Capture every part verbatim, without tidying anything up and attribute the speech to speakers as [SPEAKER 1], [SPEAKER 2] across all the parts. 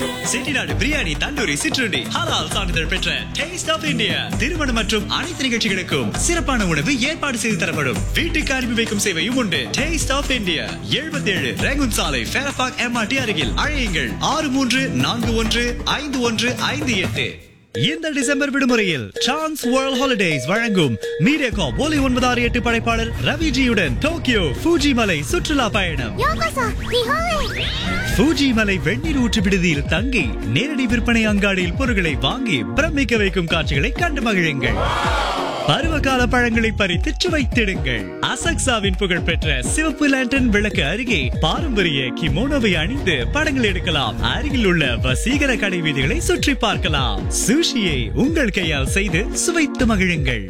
[SPEAKER 1] செட்டிநாடு பிரியாணி, தந்தூரி, சிற்றுண்டி, ஹலால் சான்றிதழ் பெற்ற டேஸ்ட் ஆஃப் இந்தியா. திருமணம் மற்றும் அனைத்து நிகழ்ச்சிகளுக்கும் சிறப்பான உணவு ஏற்பாடு செய்து தரப்படும். வீட்டுக்கு அனுப்பி வைக்கும் சேவையும் உண்டு. டேஸ்ட் ஆஃப் இந்தியா, எழுபத்தி ஏழு ரேகுன் சாலை, ஃபேரபாக் எம்ஆர்டி அருகில். அழையுங்கள் ஆறு மூன்று நான்கு ஒன்று ஐந்து ஒன்று ஐந்து எட்டு. இந்த டிசம்பர் விடுமுறையில் சான்ஸ் வேர்ல்ட் ஹாலிடேஸ் வழங்கும் மீடியாகாப் ஒலி ஒன்பது ஆறு எட்டு படைப்பாளர் ரவிஜியுடன் டோக்கியோ ஃபூஜி மலை சுற்றுலா பயணம். ஃபூஜி மலை வெந்நீர் ஊற்று விடுதியில் தங்கி நேரடி விற்பனை அங்காடியில் பொருட்களை வாங்கி பிரமிக்க வைக்கும் காட்சிகளை கண்டு மகிழுங்கள். பருவகால பழங்களை பறித்து சுவைத்திடுங்கள். அசக்சாவின் புகழ்பெற்ற சிவப்பு லேண்டன் விளக்கு அருகே பாரம்பரிய கிமோனோவை அணிந்து படங்கள் எடுக்கலாம். அருகில் உள்ள வசீகர கடை வீதிகளை சுற்றி பார்க்கலாம். சுஷியை உங்கள் கையால் செய்து சுவைத்து மகிழுங்கள்.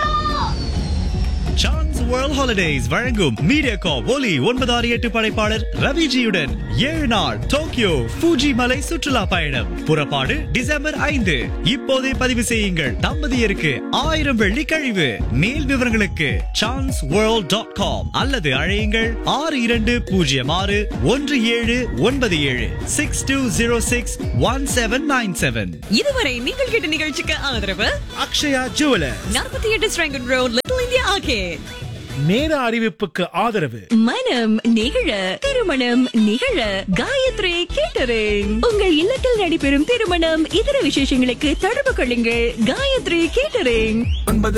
[SPEAKER 1] சான்ஸ் வேர்ல்ட் ஹாலிடேஸ் வழங்கும் மீடியாகாப் ஒலி ஒன்பது ஆறு எட்டு படைப்பாளர் ரவிஜியுடன் ஏழு நாள் டோக்கியோ ஃபூஜி மலை சுற்றுலா பயணம். புறப்பாடு டிசம்பர் ஐந்து. இப்போதே பதிவு செய்யுங்கள். தம்பதியருக்கு ஆயிரம் வெள்ளி கழிவு. மேல் விவரங்களுக்கு சான்ஸ் வேர்ல்ட் டாட் காம் அல்லது அழையுங்கள் ஆறு இரண்டு பூஜ்ஜியம் ஆறு ஒன்று ஏழு ஒன்பது ஏழு six two zero six one seven nine seven.
[SPEAKER 2] இதுவரை நீங்கள் கேட்ட நிகழ்ச்சிக்கு ஆதரவு
[SPEAKER 3] அக்ஷயா ஜுவலர்,
[SPEAKER 2] நாற்பத்தி எட்டு ஸ்ட்ராங்கன் ரோட், லிட்டில் இந்தியா ஆர்கேட்.
[SPEAKER 3] நேர அறிவிப்புக்கு ஆதரவு
[SPEAKER 2] மனம் நிகழ திருமணம் நிகழ காயத்ரி கேட்டரிங். உங்கள் இல்லத்தில் நடைபெறும் திருமணம் இதர விசேஷங்களுக்கு தொடர்பு கொள்ளுங்கள். காயத்ரி கேட்டரிங்.
[SPEAKER 4] ஒன்பது